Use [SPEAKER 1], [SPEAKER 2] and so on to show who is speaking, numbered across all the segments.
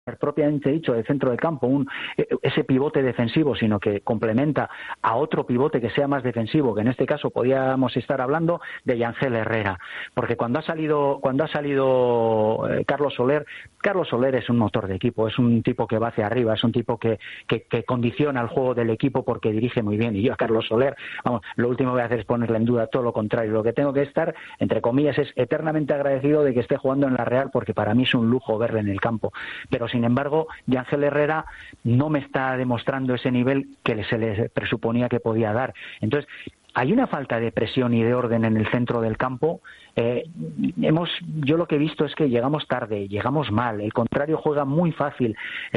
[SPEAKER 1] propiamente dicho de centro del campo, ese pivote defensivo, sino que complementa a otro pivote que sea más defensivo, que en este caso podíamos estar hablando de Yangel Herrera, porque cuando ha salido Carlos Soler es un motor de equipo, es un tipo que va hacia arriba, es un tipo que condiciona el juego del equipo porque dirige muy bien, y yo a Carlos Soler, vamos, lo último que voy a hacer es ponerle en duda, todo lo contrario, lo que tengo que estar, entre comillas, es eternamente agradecido de que esté jugando en la Real, porque para mí es un lujo verle en el campo, pero sin embargo, Yangel Herrera no me está demostrando ese nivel que se le presuponía que podía dar. Entonces, hay una falta de presión y de orden en el centro del campo. Yo lo que he visto es que llegamos tarde, llegamos mal, el contrario juega muy fácil,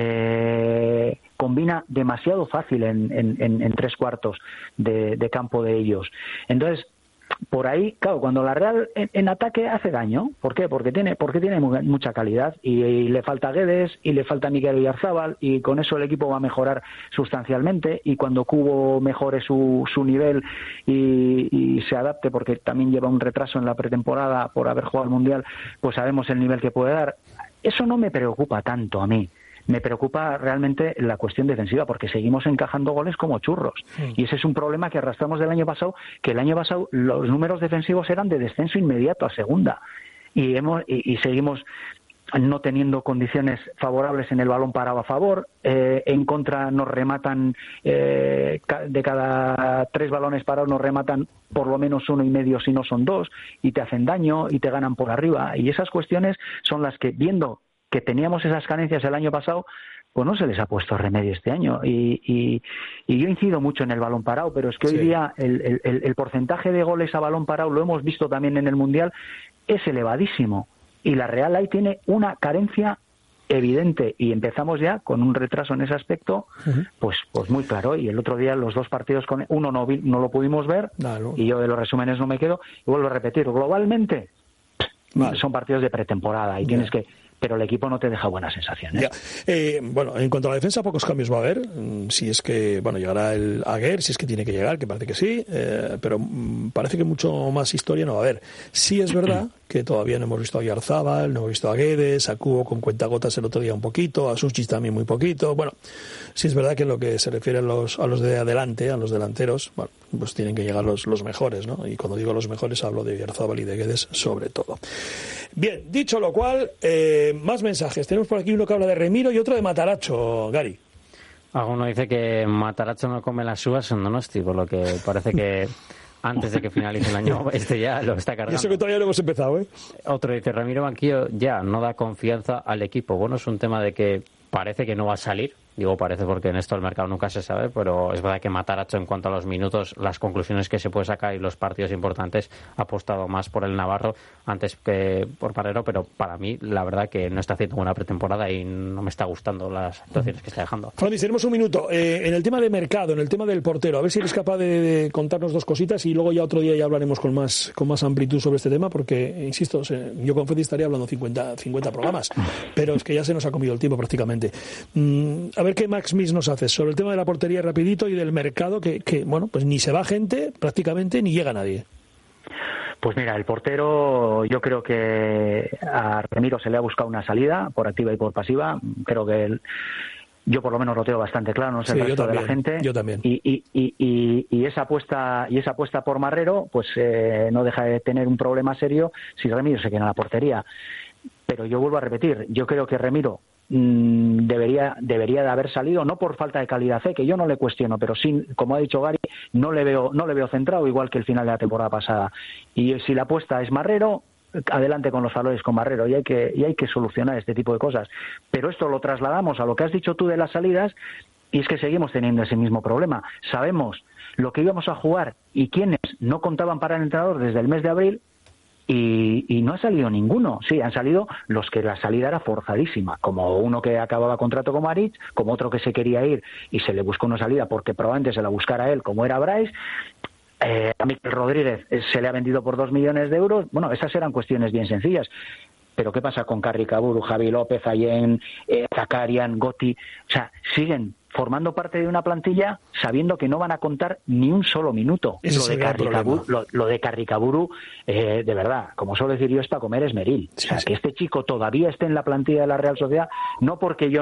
[SPEAKER 1] combina demasiado fácil en tres cuartos de campo de ellos. Entonces, por ahí, claro, cuando la Real en ataque hace daño. ¿Por qué? Porque tiene mucha calidad y le falta Guedes y le falta Mikel Oyarzabal, y con eso el equipo va a mejorar sustancialmente, y cuando Cubo mejore su nivel y se adapte, porque también lleva un retraso en la pretemporada por haber jugado al Mundial, pues sabemos el nivel que puede dar. Eso no me preocupa tanto a mí. Me preocupa realmente la cuestión defensiva, porque seguimos encajando goles como churros. Y ese es un problema que arrastramos del año pasado, que el año pasado los números defensivos eran de descenso inmediato a segunda. Y seguimos no teniendo condiciones favorables en el balón parado a favor. En contra nos rematan, de cada 3 balones parados nos rematan por lo menos 1,5 si no son 2, y te hacen daño y te ganan por arriba. Y esas cuestiones son las que, viendo que teníamos esas carencias el año pasado, pues no se les ha puesto remedio este año. Y yo incido mucho en el balón parado, pero es que hoy día el porcentaje de goles a balón parado, lo hemos visto también en el Mundial, es elevadísimo. Y la Real ahí tiene una carencia evidente, y empezamos ya con un retraso en ese aspecto, pues muy claro. Y el otro día los 2 partidos, uno no lo pudimos ver, y yo de los resúmenes no me quedo, y vuelvo a repetir, globalmente son partidos de pretemporada y tienes que... pero el equipo no te deja buenas sensaciones.
[SPEAKER 2] Bueno, en cuanto a la defensa, pocos cambios va a haber. Si es que, llegará el Aguer, si es que tiene que llegar, que parece que sí, pero parece que mucho más historia no va a haber. Sí es verdad que todavía no hemos visto a Oyarzabal, no hemos visto a Guedes, a Cubo con cuentagotas el otro día un poquito, a Suchis también muy poquito. Bueno, sí es verdad que en lo que se refiere a los de adelante, a los delanteros, pues tienen que llegar los mejores, ¿no? Y cuando digo los mejores hablo de Oyarzabal y de Guedes sobre todo. Bien, dicho lo cual, más mensajes. Tenemos por aquí uno que habla de Remiro y otro de Matarazzo, Gary.
[SPEAKER 3] Alguno dice que Matarazzo no come las uvas en Donosti, por lo que parece que antes de que finalice el año ya lo está cargando.
[SPEAKER 2] Y eso que todavía no hemos empezado, ¿eh?
[SPEAKER 3] Otro dice, Ramiro Banquillo ya no da confianza al equipo. Bueno, es un tema de que parece que no va a salir. Digo parece porque en esto el mercado nunca se sabe, pero es verdad que Matarazzo, en cuanto a los minutos, las conclusiones que se puede sacar y los partidos importantes, ha apostado más por el Navarro antes que por Parrero, pero para mí la verdad que no está haciendo buena pretemporada y no me está gustando las actuaciones que está dejando.
[SPEAKER 2] Francis, tenemos un minuto. En el tema de mercado, en el tema del portero, a ver si eres capaz de contarnos 2 cositas y luego ya otro día ya hablaremos con más amplitud sobre este tema, porque, insisto, yo con Freddy estaría hablando 50 programas, pero es que ya se nos ha comido el tiempo prácticamente. A ver qué Max Miss nos hace sobre el tema de la portería rapidito y del mercado, que pues ni se va gente prácticamente ni llega nadie.
[SPEAKER 1] Pues mira, el portero, yo creo que a Remiro se le ha buscado una salida por activa y por pasiva. Creo que yo por lo menos lo tengo bastante claro, no sé el resto de la gente.
[SPEAKER 2] Yo también.
[SPEAKER 1] Y esa apuesta por Marrero, pues no deja de tener un problema serio si Remiro se queda en la portería. Pero yo vuelvo a repetir, yo creo que Remiro debería de haber salido, no por falta de calidad, que yo no le cuestiono, pero sí, como ha dicho Gary, no le veo centrado, igual que el final de la temporada pasada. Y si la apuesta es Marrero, adelante con los valores con Marrero, y hay que solucionar este tipo de cosas. Pero esto lo trasladamos a lo que has dicho tú de las salidas, y es que seguimos teniendo ese mismo problema. Sabemos lo que íbamos a jugar y quiénes no contaban para el entrenador desde el mes de abril, y no ha salido ninguno. Sí, han salido los que la salida era forzadísima, como uno que acababa contrato con Maric, como otro que se quería ir y se le buscó una salida porque probablemente se la buscara él, como era Bryce. A Mikel Rodríguez se le ha vendido por 2 millones de euros. Bueno, esas eran cuestiones bien sencillas. Pero ¿qué pasa con Carri Caburu, Javi López, Allen, Zakarian, Gotti? O sea, siguen formando parte de una plantilla sabiendo que no van a contar ni un solo minuto. Lo de Carricaburu, de verdad, como suelo decir yo, es para comer esmeril. Sí, o sea, que este chico todavía esté en la plantilla de la Real Sociedad, no porque yo